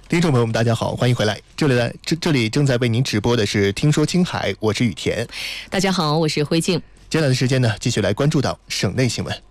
听众朋友们，大家好，欢迎回来。这里正在为您直播的是《听说青海》，我是雨田。 大家好，我是辉静。 接下来的时间呢，继续来关注到省内新闻。